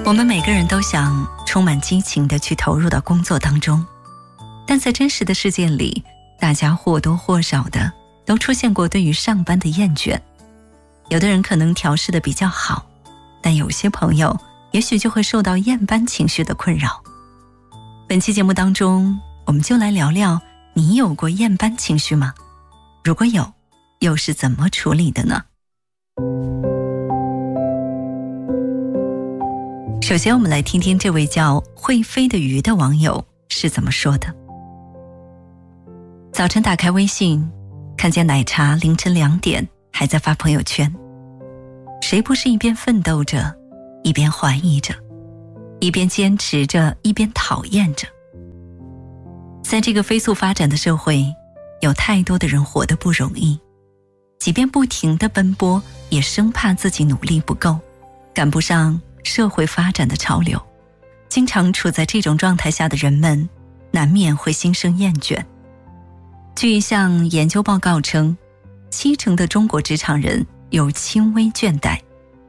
我们每个人都想充满激情地去投入到工作当中，但在真实的世界里，大家或多或少的都出现过对于上班的厌倦。有的人可能调试得比较好，但有些朋友也许就会受到厌班情绪的困扰。本期节目当中，我们就来聊聊，你有过厌班情绪吗？如果有，又是怎么处理的呢？首先我们来听听这位叫会飞的鱼的网友是怎么说的。早晨打开微信，看见奶茶凌晨2点还在发朋友圈。谁不是一边奋斗着，一边怀疑着，一边坚持着，一边讨厌着。在这个飞速发展的社会，有太多的人活得不容易，即便不停地奔波，也生怕自己努力不够，赶不上社会发展的潮流。经常处在这种状态下的人们，难免会心生厌倦。据一项研究报告称，70%的中国职场人有轻微倦怠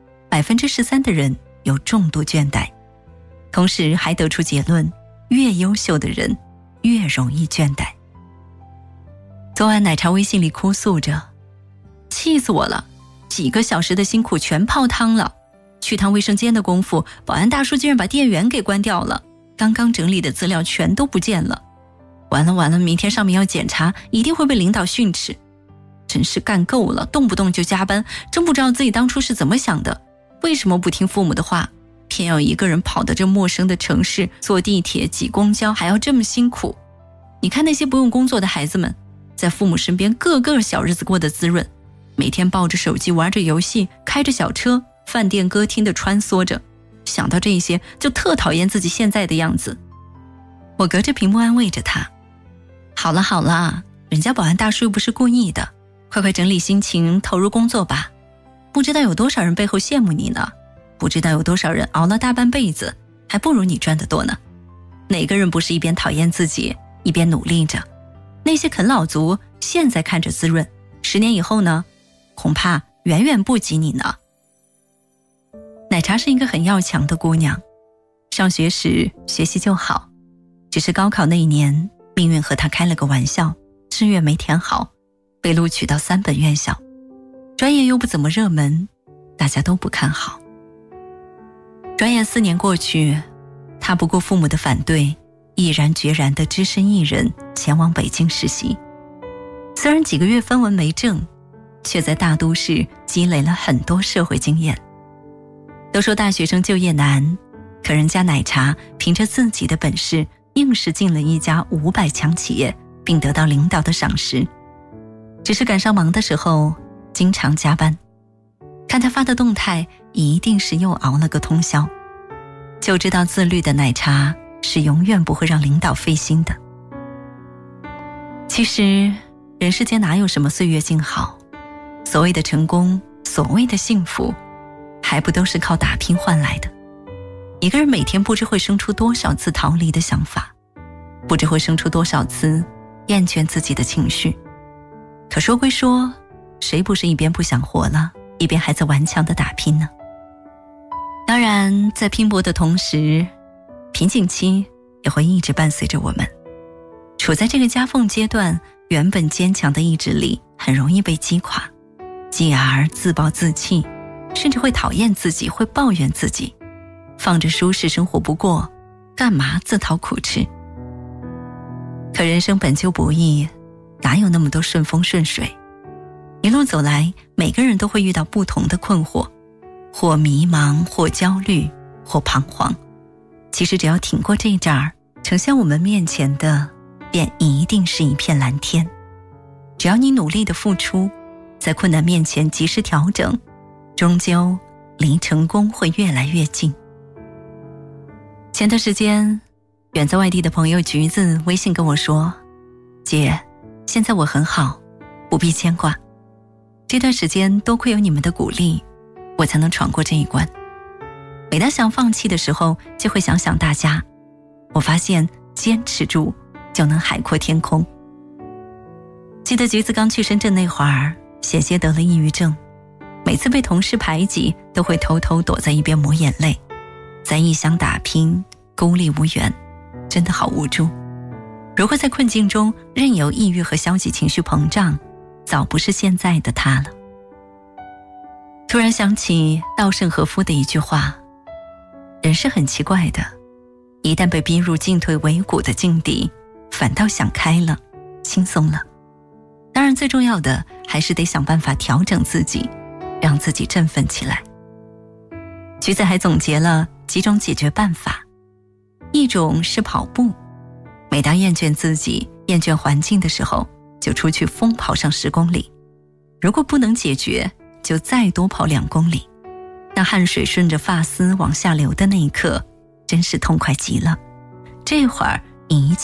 ，13%的人有重度倦怠。同时还得出结论，越优秀的人越容易倦怠。昨晚奶茶微信里哭诉着，气死我了，几个小时的辛苦全泡汤了。去趟卫生间的功夫，保安大叔竟然把电源给关掉了，刚刚整理的资料全都不见了。完了，明天上面要检查，一定会被领导训斥。真是干够了，动不动就加班，真不知道自己当初是怎么想的，为什么不听父母的话，偏要一个人跑到这陌生的城市，坐地铁挤公交，还要这么辛苦。你看那些不用工作的孩子们，在父母身边个个小日子过得滋润，每天抱着手机玩着游戏，开着小车，饭店歌厅的穿梭着。想到这些就特讨厌自己现在的样子。我隔着屏幕安慰着他，好了，人家保安大叔又不是故意的，快整理心情，投入工作吧。不知道有多少人背后羡慕你呢，不知道有多少人熬了大半辈子，还不如你赚得多呢。哪个人不是一边讨厌自己，一边努力着？那些啃老族现在看着滋润，10年以后呢，恐怕远远不及你呢。奶茶是一个很要强的姑娘，上学时学习就好，只是高考那一年，命运和她开了个玩笑，志愿没填好，被录取到3本院校，专业又不怎么热门，大家都不看好。转眼4年过去，她不顾父母的反对，毅然决然地只身一人前往北京实习。虽然几个月分文没挣，却在大都市积累了很多社会经验。都说大学生就业难，可人家奶茶凭着自己的本事，硬是进了一家500强企业，并得到领导的赏识。只是赶上忙的时候，经常加班。看他发的动态，一定是又熬了个通宵。就知道自律的奶茶是永远不会让领导费心的。其实，人世间哪有什么岁月静好？所谓的成功，所谓的幸福，还不都是靠打拼换来的？一个人每天不知会生出多少次逃离的想法，不知会生出多少次厌倦自己的情绪。可说归说，谁不是一边不想活了，一边还在顽强地打拼呢？当然，在拼搏的同时，瓶颈期也会一直伴随着我们。处在这个夹缝阶段，原本坚强的意志力很容易被击垮，继而自暴自弃，甚至会讨厌自己，会抱怨自己，放着舒适生活不过，干嘛自讨苦吃？可人生本就不易，哪有那么多顺风顺水？一路走来，每个人都会遇到不同的困惑，或迷茫，或焦虑，或彷徨。其实只要挺过这一阵儿，呈现我们面前的便一定是一片蓝天。只要你努力的付出，在困难面前及时调整，终究离成功会越来越近。前段时间，远在外地的朋友橘子微信跟我说，姐，现在我很好，不必牵挂。这段时间多亏有你们的鼓励，我才能闯过这一关。每当想放弃的时候，就会想想大家，我发现坚持住就能海阔天空。记得橘子刚去深圳那会儿，险些得了抑郁症，每次被同事排挤，都会偷偷躲在一边抹眼泪。 在异乡打拼，孤立无援，真的好无助。如果在困境中任由抑郁和消极情绪膨胀，早不是现在的他了。突然想起稻盛和夫的一句话，人是很奇怪的，一旦被逼入进退维谷的境地，反倒想开了，轻松了。当然最重要的还是得想办法调整自己，让自己振奋起来。橘子还总结了几种解决办法，一种是跑步，每当厌倦自己、厌倦环境的时候，就出去疯跑上10公里，如果不能解决，就再多跑2公里。那汗水顺着发丝往下流的那一刻，真是痛快极了。这会儿你一